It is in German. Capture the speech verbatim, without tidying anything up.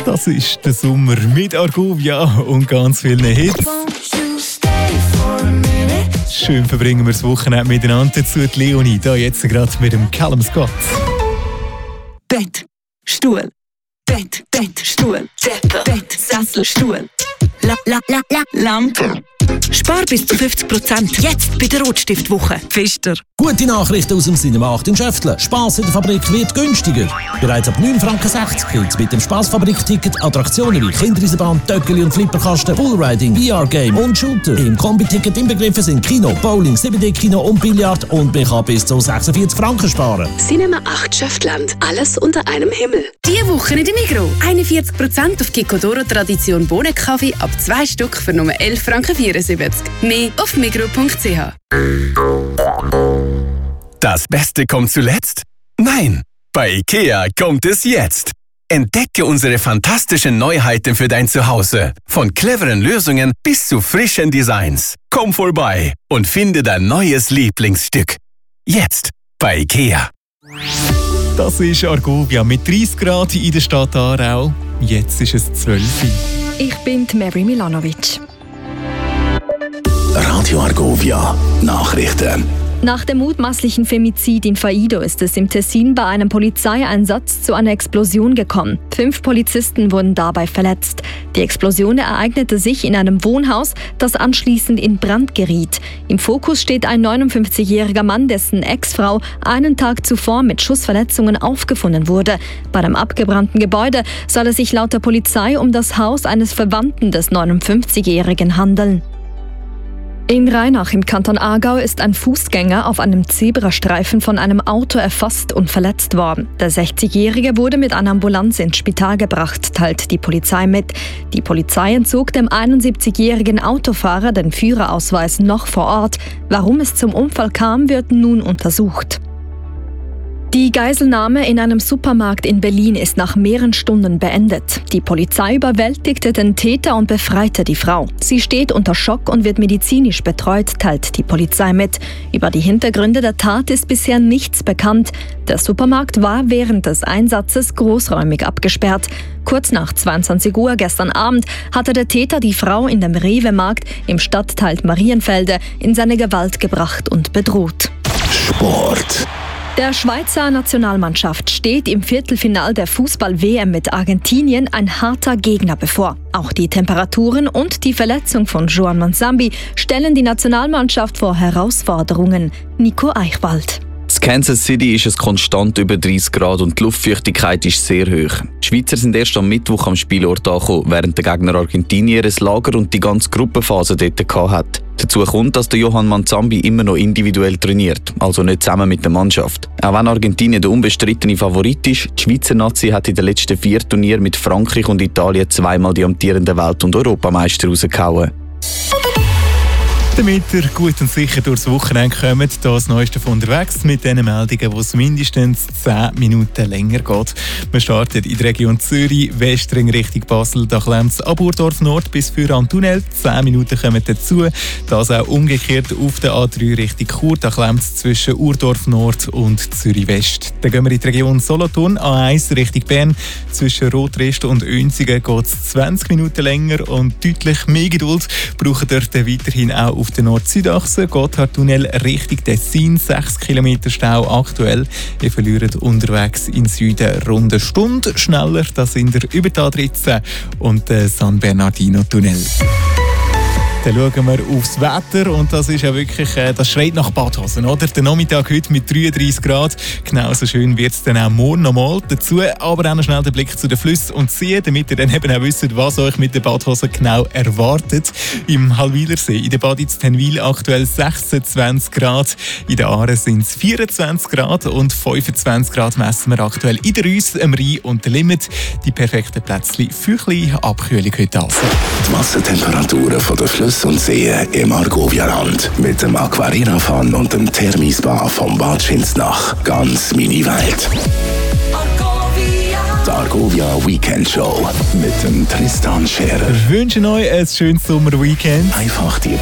Das ist der Sommer mit Argovia und ganz vielen Hits. Schön verbringen wir das Wochenende miteinander. Dazu die Leonie, da jetzt gerade mit dem Callum Scott. Bett, Stuhl, Bett, Bett, Stuhl, Decke, Bett, Sessel, Stuhl, la, la, la, la, Lampe. Spar bis zu fünfzig Prozent jetzt bei der Rotstiftwoche. Pfister. Gute Nachrichten aus dem Cinema acht in Schäftle. Spass in der Fabrik wird günstiger. Bereits ab neun Franken sechzig gilt es mit dem Spassfabrik-Ticket Attraktionen wie Kindereisenbahn, Töckeli und Flipperkasten, Bullriding, V R-Game und Shooter. Im Kombi-Ticket inbegriffen sind Kino, Bowling, sieben D-Kino und Billard und man kann bis zu sechsundvierzig Franken sparen. Cinema acht Schäftland. Alles unter einem Himmel. Diese Woche in der Migros. einundvierzig Prozent auf Kikkodoro Tradition Bohnenkaffee ab zwei Stück für nur elf Franken vierundsiebzig. Mehr auf migros punkt c h. Das Beste kommt zuletzt? Nein, bei IKEA kommt es jetzt. Entdecke unsere fantastischen Neuheiten für dein Zuhause. Von cleveren Lösungen bis zu frischen Designs. Komm vorbei und finde dein neues Lieblingsstück. Jetzt bei IKEA. Das ist Argovia mit dreißig Grad in der Stadt Aarau. Jetzt ist es zwölf. Ich bin Mary Milanovic. Radio Argovia Nachrichten. Nach dem mutmaßlichen Femizid in Faido ist es im Tessin bei einem Polizeieinsatz zu einer Explosion gekommen. Fünf Polizisten wurden dabei verletzt. Die Explosion ereignete sich in einem Wohnhaus, das anschließend in Brand geriet. Im Fokus steht ein neunundfünfzigjähriger Mann, dessen Ex-Frau einen Tag zuvor mit Schussverletzungen aufgefunden wurde. Bei dem abgebrannten Gebäude soll es sich laut der Polizei um das Haus eines Verwandten des neunundfünfzigjährigen handeln. In Rheinach im Kanton Aargau ist ein Fußgänger auf einem Zebrastreifen von einem Auto erfasst und verletzt worden. Der sechzigjährige wurde mit einer Ambulanz ins Spital gebracht, teilt die Polizei mit. Die Polizei entzog dem einundsiebzigjährigen Autofahrer den Führerausweis noch vor Ort. Warum es zum Unfall kam, wird nun untersucht. Die Geiselnahme in einem Supermarkt in Berlin ist nach mehreren Stunden beendet. Die Polizei überwältigte den Täter und befreite die Frau. Sie steht unter Schock und wird medizinisch betreut, teilt die Polizei mit. Über die Hintergründe der Tat ist bisher nichts bekannt. Der Supermarkt war während des Einsatzes großräumig abgesperrt. Kurz nach zweiundzwanzig Uhr gestern Abend hatte der Täter die Frau in dem Rewe-Markt im Stadtteil Marienfelde in seine Gewalt gebracht und bedroht. Sport. Der Schweizer Nationalmannschaft steht im Viertelfinal der Fußball-W M mit Argentinien ein harter Gegner bevor. Auch die Temperaturen und die Verletzung von Joan Mansambi stellen die Nationalmannschaft vor Herausforderungen. Nico Eichwald. In Kansas City ist es konstant über dreißig Grad und die Luftfeuchtigkeit ist sehr hoch. Die Schweizer sind erst am Mittwoch am Spielort angekommen, während der Gegner Argentinier ein Lager und die ganze Gruppenphase dort hatte. Dazu kommt, dass der Johan Mansambi immer noch individuell trainiert, also nicht zusammen mit der Mannschaft. Auch wenn Argentinien der unbestrittene Favorit ist, die Schweizer Nazi hat in den letzten vier Turnieren mit Frankreich und Italien zweimal die amtierenden Welt- und Europameister rausgehauen. Damit ihr gut und sicher durchs Wochenende kommt, das Neueste von unterwegs mit den Meldungen, wo es mindestens zehn Minuten länger geht. Wir starten in der Region Zürich, Westring Richtung Basel, da klemmt es ab Urdorf Nord bis für Tunnel. zehn Minuten kommen dazu. Das auch umgekehrt auf der A drei Richtung Chur, da klemmt es zwischen Urdorf Nord und Zürich West. Dann gehen wir in die Region Solothurn, A eins Richtung Bern. Zwischen Rotrest und Önsigen geht es zwanzig Minuten länger und deutlich mehr Geduld brauchen dort weiterhin auch auf der Nord-Süd-Achse. Gotthardtunnel Richtung Tessin, sechs Kilometer Stau aktuell. Ihr verliert unterwegs in Süden rund eine Stunde. Schneller, das sind der über die A dreizehn und der San Bernardino-Tunnel. Dann schauen wir aufs Wetter und das ist ja wirklich, äh, das schreit nach Badhosen, oder? Der Nachmittag heute mit dreiunddreißig Grad, genauso schön wird es dann auch morgen nochmal. Dazu aber auch noch schnell den Blick zu den Flüssen und Seen, damit ihr dann eben auch wisst, was euch mit den Badhosen genau erwartet. Im Hallwilersee, in der Baditz Tenwil aktuell sechsundzwanzig Grad, in der Aare sind es vierundzwanzig Grad und fünfundzwanzig Grad messen wir aktuell in der Reuss, am Rhein und der Limit. Die perfekten Plätzchen für ein bisschen Abkühlung heute Abend. Die Wassertemperaturen von der Flüsse und Seen im Argovia-Land. Mit dem Aquarina-Fun und dem Thermispa vom Bad Schinznach. Ganz meine Welt. Die Argovia Weekend Show mit dem Tristan Scherer. Wir wünschen euch ein schönes Sommerweekend. Einfach die